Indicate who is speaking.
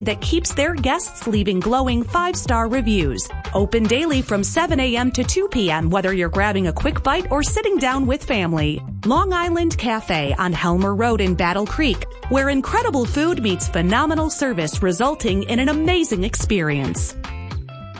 Speaker 1: that keeps their guests leaving glowing 5-star reviews. Open daily from 7 a.m. to 2 p.m. whether you're grabbing a quick bite or sitting down with family. Long Island Cafe on Helmer Road in Battle Creek, where incredible food meets phenomenal service, resulting in an amazing experience.